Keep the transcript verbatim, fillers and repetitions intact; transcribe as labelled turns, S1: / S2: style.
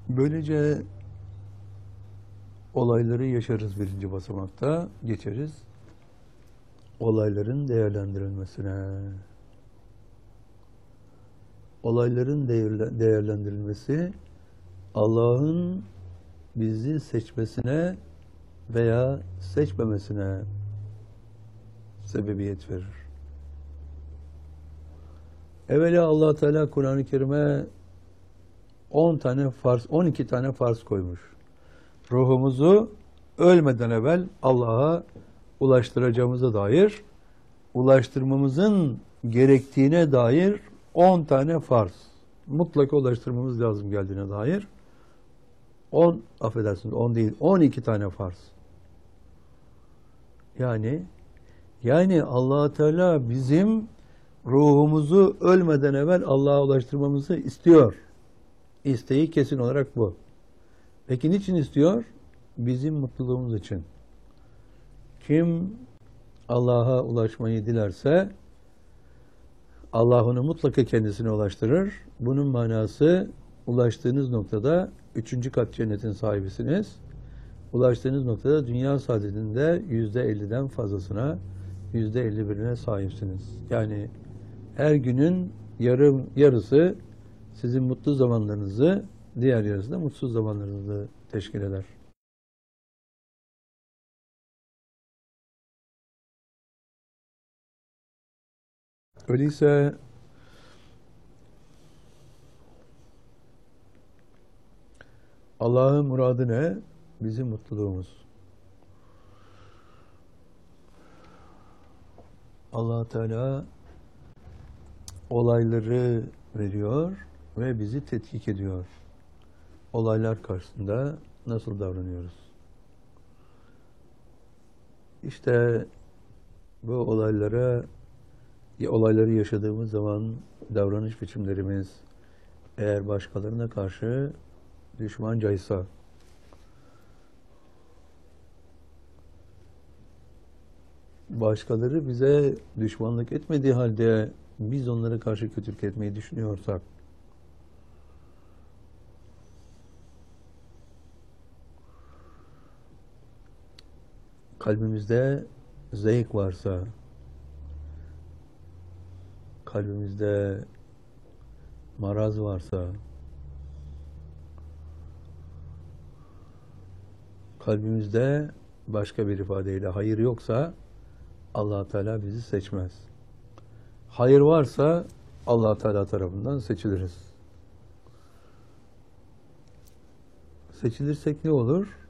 S1: Böylece olayları yaşarız birinci basamakta, geçeriz olayların değerlendirilmesine. Olayların değerle- değerlendirilmesi Allah'ın bizi seçmesine veya seçmemesine sebebiyet verir. Evvela Allah Teala Kur'an-ı Kerim'e on tane farz, on iki tane farz koymuş. Ruhumuzu ölmeden evvel Allah'a ulaştıracağımıza dair, ulaştırmamızın gerektiğine dair on tane farz. Mutlaka ulaştırmamız lazım geldiğine dair on, affedersiniz on değil, on iki tane farz. Yani yani Allah Teala bizim ruhumuzu ölmeden evvel Allah'a ulaştırmamızı istiyor. İsteği kesin olarak bu. Peki niçin istiyor? Bizim mutluluğumuz için. Kim Allah'a ulaşmayı dilerse Allah onu mutlaka kendisine ulaştırır. Bunun manası ulaştığınız noktada üçüncü kat cennetin sahibisiniz. Ulaştığınız noktada dünya saadetinde yüzde elliden fazlasına, yüzde elli birine sahipsiniz. Yani her günün yarım yarısı sizin mutlu zamanlarınızı, diğer yarısı da mutsuz zamanlarınızı teşkil eder. Öyleyse Allah'ın muradı ne? Bizim mutluluğumuz. Allah Teala olayları veriyor ve bizi tetkik ediyor. Olaylar karşısında nasıl davranıyoruz? İşte bu olaylara, olayları yaşadığımız zaman davranış biçimlerimiz eğer başkalarına karşı düşmancaysa, başkaları bize düşmanlık etmediği halde biz onlara karşı kötülük etmeyi düşünüyorsak, kalbimizde zevk varsa, kalbimizde maraz varsa, kalbimizde başka bir ifadeyle hayır yoksa Allah Teala bizi seçmez. Hayır varsa Allah Teala tarafından seçiliriz. Seçilirsek ne olur?